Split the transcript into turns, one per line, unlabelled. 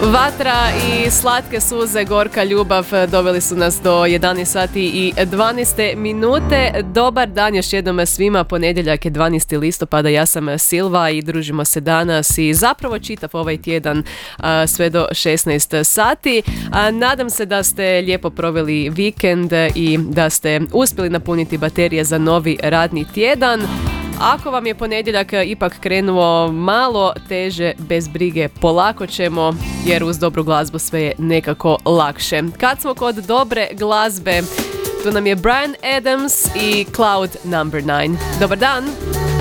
Vatra i slatke suze, gorka ljubav doveli su nas do 11 sati i 12 minute. Dobar dan još jednom svima, ponedjeljak je 12. listopada, ja sam Silva i družimo se danas i zapravo čitav ovaj tjedan sve do 16 sati. Nadam se da ste lijepo proveli vikend i da ste uspjeli napuniti baterije za novi radni tjedan. Ako vam je ponedjeljak ipak krenuo malo teže, bez brige, polako ćemo, jer uz dobru glazbu sve je nekako lakše. Kad smo kod dobre glazbe, tu nam je Bryan Adams i Cloud No. 9. Dobar dan!